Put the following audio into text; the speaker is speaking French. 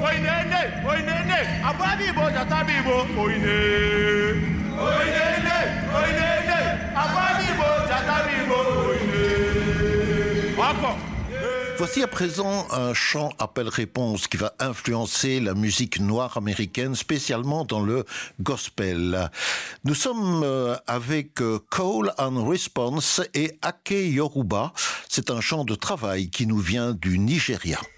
oinene, oinene, abadibo, jatabibo, oine. Oinene, oinene, abadibo, jatabibo, oine. Encore. Voici à présent un chant appel-réponse qui va influencer la musique noire américaine, spécialement dans le gospel. Nous sommes avec Call and Response et Ake Yoruba. C'est un chant de travail qui nous vient du Nigeria.